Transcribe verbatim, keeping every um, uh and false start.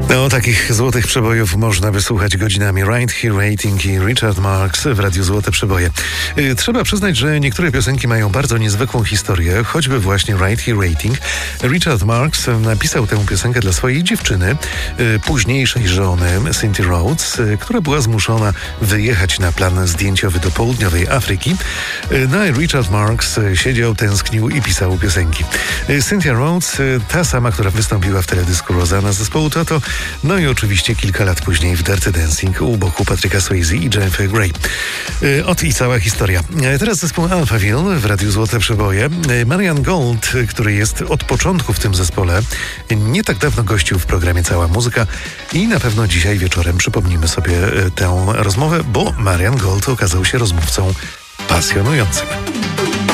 No, takich złotych przebojów można wysłuchać godzinami. Right Here Waiting i Richard Marx w Radiu Złote Przeboje. Yy, trzeba przyznać, że niektóre piosenki mają bardzo niezwykłą historię, choćby właśnie Right Here Waiting. Richard Marx napisał tę piosenkę dla swojej dziewczyny, yy, późniejszej żony Cynthia Rhodes, yy, która była zmuszona wyjechać na plan zdjęciowy do południowej Afryki. Yy, no i Richard Marx yy, siedział, tęsknił i pisał piosenki. Yy, Cynthia Rhodes, yy, ta sama, która wystąpiła w teledysku Rosanna z zespołu Toto, no i oczywiście kilka lat później w Dirty Dancing u boku Patryka Swayze i Jennifer Grey. Yy, ot i cała historia. Yy, teraz zespół Alphaville w Radiu Złote Przeboje. Yy, Marian Gold, yy, który jest od początku w tym zespole, yy, nie tak dawno gościł w programie Cała Muzyka i na pewno dzisiaj wieczorem przypomnimy sobie yy, tę rozmowę, bo Marian Gold okazał się rozmówcą pasjonującym.